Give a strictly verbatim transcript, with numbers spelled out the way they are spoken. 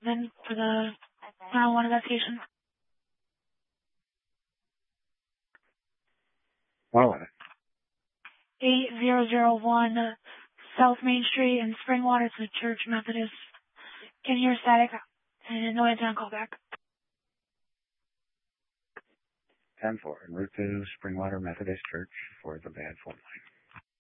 Then for the nine one one investigation. one eleven. eight zero zero one South Main Street in Springwater to Church Methodist. Can you hear static and no answer on callback? ten four, en route to Springwater Methodist Church for the bad phone line.